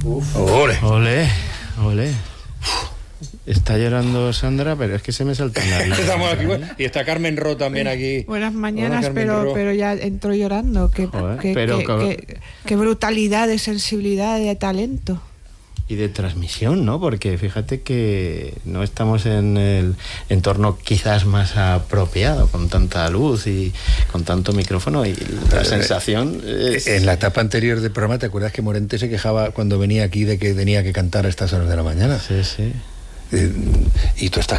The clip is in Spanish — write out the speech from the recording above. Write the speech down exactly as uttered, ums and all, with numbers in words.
Uf. Ole. Ole, ole. Está llorando Sandra, pero es que se me saltan las lágrimas. Estamos aquí, bueno, y está Carmen Ro también aquí. Buenas mañanas, Hola, pero Ro. pero ya entró llorando. Qué, Joder, qué, pero qué, co- qué- qué brutalidad de sensibilidad, de talento. Y de transmisión, ¿no? Porque fíjate que no estamos en el entorno quizás más apropiado, con tanta luz y con tanto micrófono, y la sensación es... En la etapa anterior del programa, ¿te acuerdas que Morente se quejaba cuando venía aquí de que tenía que cantar a estas horas de la mañana? Sí, sí. Eh, y tú estás